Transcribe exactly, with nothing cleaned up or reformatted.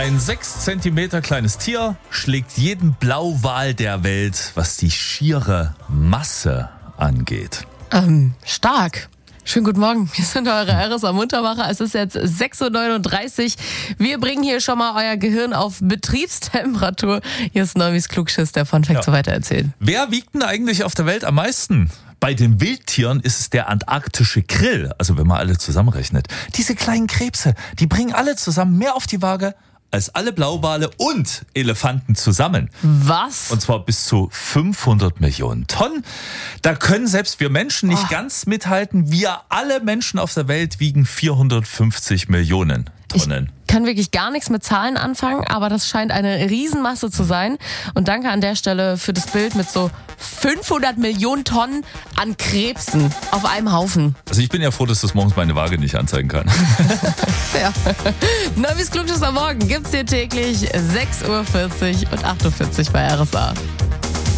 Ein sechs Zentimeter kleines Tier schlägt jeden Blauwal der Welt, was die schiere Masse angeht. Ähm, stark. Schönen guten Morgen, wir sind eure R S A-Muntermacher. Es ist jetzt sechs Uhr neununddreißig. Wir bringen hier schon mal euer Gehirn auf Betriebstemperatur. Hier ist Neumis Klugschiss, der Fun Fact Ja. so weiter erzählt. Wer wiegt denn eigentlich auf der Welt am meisten? Bei den Wildtieren ist es der antarktische Krill, also wenn man alle zusammenrechnet. Diese kleinen Krebse, die bringen alle zusammen mehr auf die Waage als alle Blauwale und Elefanten zusammen. Was? Und zwar bis zu fünfhundert Millionen Tonnen. Da können selbst wir Menschen nicht Oh. ganz mithalten. Wir alle Menschen auf der Welt wiegen vierhundertfünfzig Millionen Tonnen. Ich kann wirklich gar nichts mit Zahlen anfangen, aber das scheint eine Riesenmasse zu sein. Und danke an der Stelle für das Bild mit so fünfhundert Millionen Tonnen an Krebsen auf einem Haufen. Also ich bin ja froh, dass das morgens meine Waage nicht anzeigen kann. Ja. Neues Klugschiss am Morgen gibt's hier täglich sechs Uhr vierzig und acht Uhr vierzig bei R S A.